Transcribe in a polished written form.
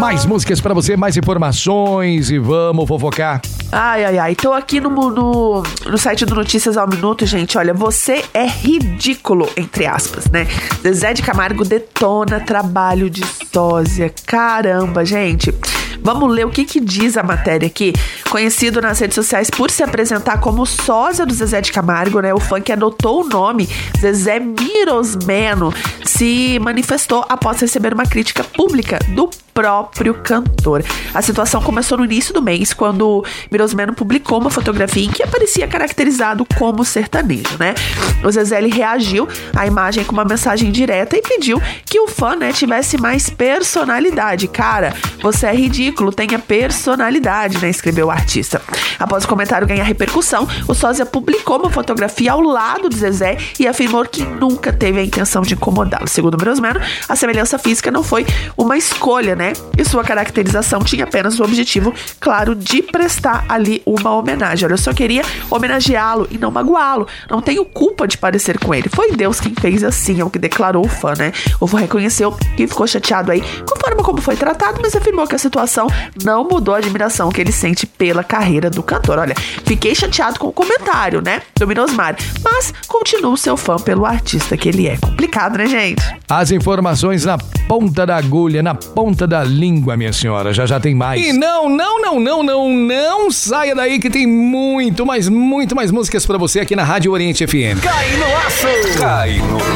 Mais músicas pra você, mais informações e vamos fofocar. Ai. Tô aqui no site do Notícias ao Minuto, gente. Olha, você é ridículo, entre aspas, né? Zezé de Camargo detona trabalho de sósia. Caramba, gente. Vamos ler o que diz a matéria aqui. Conhecido nas redes sociais por se apresentar como sósia do Zezé de Camargo, né? O fã que adotou o nome Zezé Mirosmeno se manifestou após receber uma crítica pública do próprio cantor. A situação começou no início do mês, quando Mirosmeno publicou uma fotografia em que aparecia caracterizado como sertanejo, né? O Zezé reagiu à imagem com uma mensagem direta e pediu que o fã, né, tivesse mais personalidade. Cara, você é ridículo, tenha personalidade, né? Escreveu o artista. Após o comentário ganhar repercussão, o sósia publicou uma fotografia ao lado de Zezé e afirmou que nunca teve a intenção de incomodá-lo. Segundo Mirosmeno, a semelhança física não foi uma escolha, né? E sua caracterização tinha apenas o objetivo, claro, de prestar ali uma homenagem. Olha, eu só queria homenageá-lo e não magoá-lo. Não tenho culpa de parecer com ele. Foi Deus quem fez assim, é o que declarou o fã, né? O fã reconheceu que ficou chateado aí com a forma como foi tratado, mas afirmou que a situação não mudou a admiração que ele sente pela carreira do cantor. Olha, fiquei chateado com o comentário, né, do Mirosmar, mas continuo seu fã pelo artista que ele é. Complicado, né, gente? As informações na ponta da agulha, na ponta da língua, minha senhora. Já tem mais. E não saia daí que tem muito mais músicas pra você aqui na Rádio Oriente FM. Cai no laço! Cai no